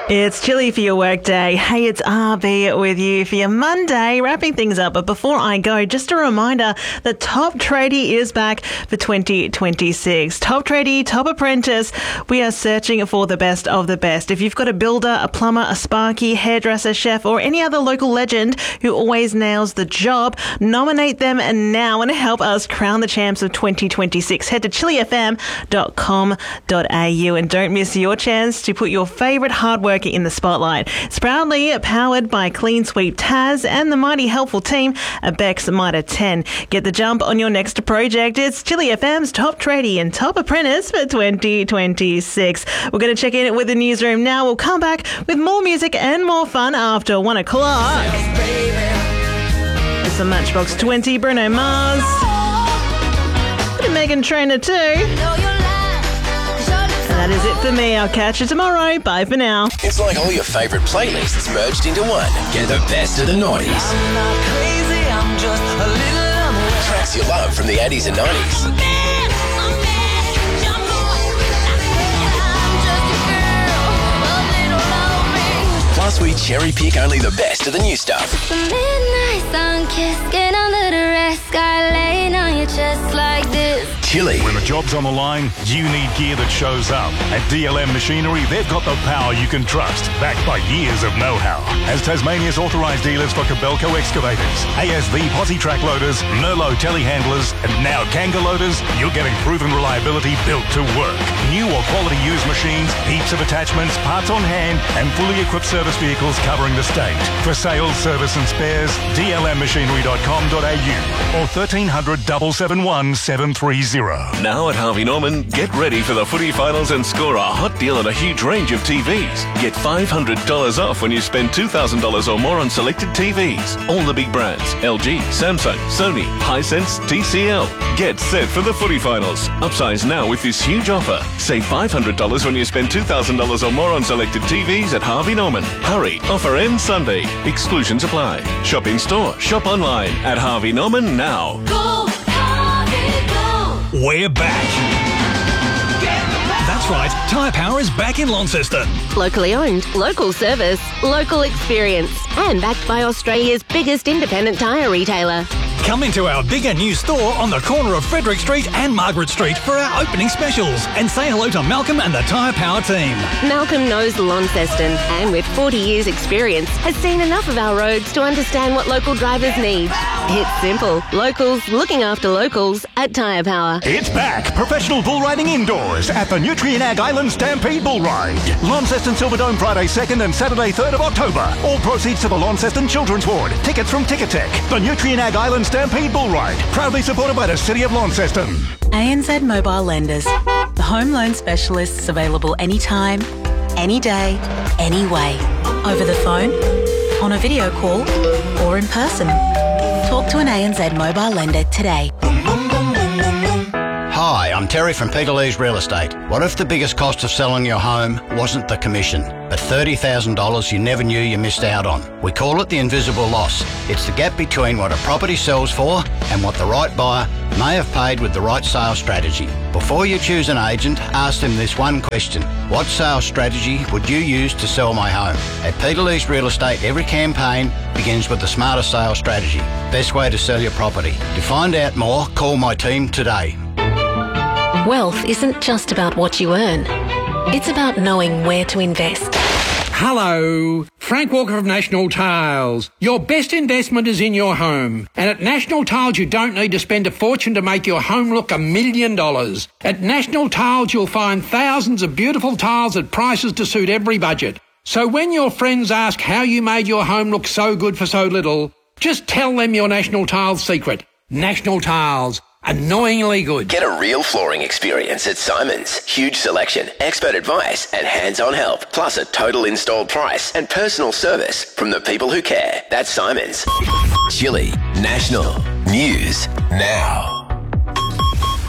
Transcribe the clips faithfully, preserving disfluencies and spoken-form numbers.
It's chilly for your workday. Hey, it's R B with you for your Monday, wrapping things up. But before I go, just a reminder that Top Tradie is back for twenty twenty-six. Top Tradie, Top Apprentice, we are searching for the best of the best. If you've got a builder, a plumber, a sparky, hairdresser, chef, or any other local legend who always nails the job, nominate them now and help us crown the champs of twenty twenty-six. Head to chili f m dot com dot a u and don't miss your chance to put your favourite hard work in the spotlight. It's proudly powered by Clean Sweep Taz and the mighty helpful team at Beck's Mitre ten. Get the jump on your next project. It's Chili F M's Top Tradie and Top Apprentice for twenty twenty-six. We're going to check in with the newsroom now. We'll come back with more music and more fun after one o'clock. It's a Matchbox twenty, Bruno Mars. Bit of Meghan Trainor too. That is it for me. I'll catch you tomorrow. Bye for now. It's like all your favourite playlists merged into one. Get the best of the noughties. I'm not crazy, I'm just a little unaware. Tracks you love from the eighties and nineties. I'm mad, I'm mad, jump on. I'm just a girl, a little lonely. Plus, we cherry pick only the best of the new stuff. It's a midnight sun kiss, get under the rest, sky laying on your chest like this. Chili. When the job's on the line, you need gear that shows up. At D L M Machinery, they've got the power you can trust, backed by years of know-how. As Tasmania's authorised dealers for Kobelco excavators, A S V posi track loaders, Merlot telehandlers, and now Kanga loaders, you're getting proven reliability built to work. New or quality used machines, heaps of attachments, parts on hand, and fully equipped service vehicles covering the state. For sales, service and spares, d l m machinery dot com dot a u or thirteen hundred, seven seven one, seven three zero. Now at Harvey Norman, get ready for the footy finals and score a hot deal on a huge range of T Vs. Get five hundred dollars off when you spend two thousand dollars or more on selected T Vs. All the big brands, L G, Samsung, Sony, Hisense, T C L. Get set for the footy finals. Upsize now with this huge offer. Save five hundred dollars when you spend two thousand dollars or more on selected T Vs at Harvey Norman. Hurry, offer ends Sunday. Exclusions apply. Shop in store, shop online at Harvey Norman now. Go, Harvey, go. We're back. That's right, Tyre Power is back in Launceston. Locally owned, local service, local experience, and backed by Australia's biggest independent tyre retailer. Come into our bigger new store on the corner of Frederick Street and Margaret Street for our opening specials and say hello to Malcolm and the Tyre Power team. Malcolm knows Launceston and with forty years experience has seen enough of our roads to understand what local drivers need. It's simple. Locals looking after locals at Tyre Power. It's back. Professional bull riding indoors at the Nutrien Ag Island Stampede Bull Ride. Launceston Silverdome Friday second and Saturday third of October. All proceeds to the Launceston Children's Ward. Tickets from Ticketek. The Nutrien Ag Island Stampede Bull Ride. Proudly supported by the City of Launceston. A N Z Mobile Lenders. The home loan specialists available anytime, any day, any way. Over the phone, on a video call, or in person. Talk to an A N Z Mobile Lender today. Hi, I'm Terry from Peter Lee's Real Estate. What if the biggest cost of selling your home wasn't the commission, but thirty thousand dollars you never knew you missed out on? We call it the invisible loss. It's the gap between what a property sells for and what the right buyer may have paid with the right sales strategy. Before you choose an agent, ask them this one question. What sales strategy would you use to sell my home? At Peter Lee's Real Estate, every campaign begins with the smarter sales strategy. Best way to sell your property. To find out more, call my team today. Wealth isn't just about what you earn. It's about knowing where to invest. Hello, Frank Walker of National Tiles. Your best investment is in your home. And at National Tiles, you don't need to spend a fortune to make your home look a million dollars. At National Tiles, you'll find thousands of beautiful tiles at prices to suit every budget. So when your friends ask how you made your home look so good for so little, just tell them your National Tiles secret. National Tiles. Annoyingly good. Get a real flooring experience at Simon's. Huge selection, expert advice, and hands-on help. Plus a total installed price and personal service from the people who care. That's Simon's. Chili National News Now.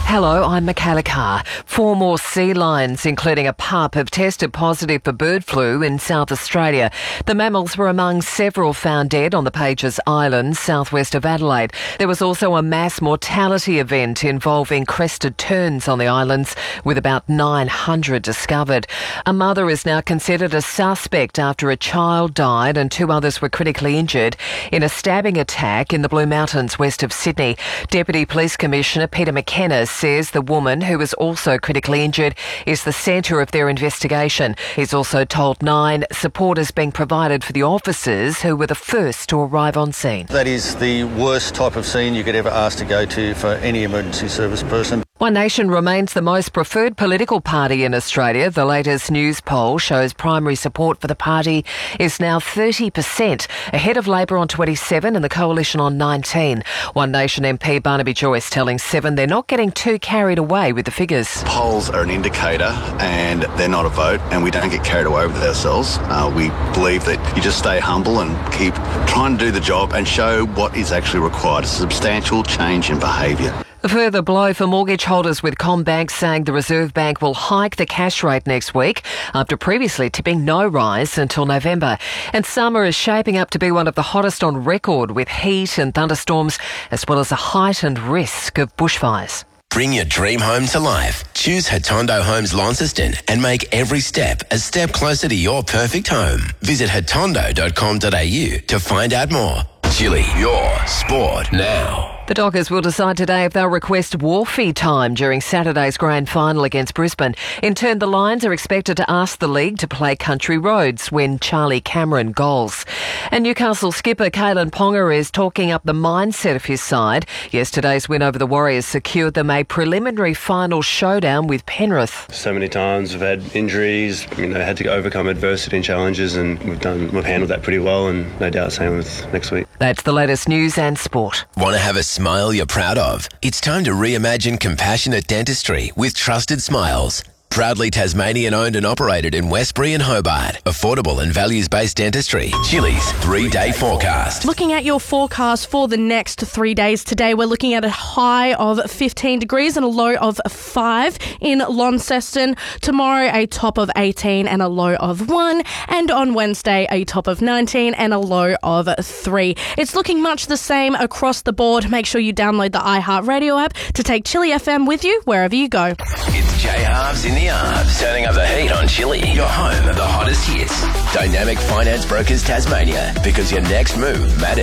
Hello, I'm Michaela Carr. Four more sea lions, including a pup, have tested positive for bird flu in South Australia. The mammals were among several found dead on the Pages Islands, southwest of Adelaide. There was also a mass mortality event involving crested terns on the islands, with about nine hundred discovered. A mother is now considered a suspect after a child died and two others were critically injured in a stabbing attack in the Blue Mountains west of Sydney. Deputy Police Commissioner Peter McKenna says the woman, who was also critically injured, is the centre of their investigation. He's also told Nine support is being provided for the officers who were the first to arrive on scene. That is the worst type of scene you could ever ask to go to for any emergency service person. One Nation remains the most preferred political party in Australia. The latest news poll shows primary support for the party is now thirty percent, ahead of Labor on twenty-seven and the Coalition on nineteen. One Nation M P Barnaby Joyce telling Seven they're not getting too carried away with the figures. Polls are an indicator and they're not a vote, and we don't get carried away with ourselves. Uh, we believe that you just stay humble and keep trying to do the job and show what is actually required, a substantial change in behaviour. A further blow for mortgage holders, with CommBank saying the Reserve Bank will hike the cash rate next week after previously tipping no rise until November. And summer is shaping up to be one of the hottest on record, with heat and thunderstorms as well as a heightened risk of bushfires. Bring your dream home to life. Choose Hatondo Homes Launceston and make every step a step closer to your perfect home. Visit hatondo dot com dot a u to find out more. Chili, your sport now. The Dockers will decide today if they'll request Wharfie time during Saturday's grand final against Brisbane. In turn, the Lions are expected to ask the league to play Country Roads when Charlie Cameron goals. And Newcastle skipper Kalen Ponga is talking up the mindset of his side. Yesterday's win over the Warriors secured them a preliminary final showdown with Penrith. So many times we've had injuries, you know, had to overcome adversity and challenges, and we've done, we've handled that pretty well, and no doubt same with next week. That's the latest news and sport. Want to have a smile you're proud of? It's time to reimagine compassionate dentistry with Trusted Smiles. Proudly Tasmanian owned and operated in Westbury and Hobart. Affordable and values-based dentistry. Chili's three-day forecast. Looking at your forecast for the next three days today, we're looking at a high of fifteen degrees and a low of five in Launceston. Tomorrow, a top of eighteen and a low of one. And on Wednesday, a top of nineteen and a low of three. It's looking much the same across the board. Make sure you download the iHeartRadio app to take Chili F M with you wherever you go. It's J Harves in the Arms, turning up the heat on Chili, your home of the hottest hits. Dynamic Finance Brokers Tasmania, because your next move matters.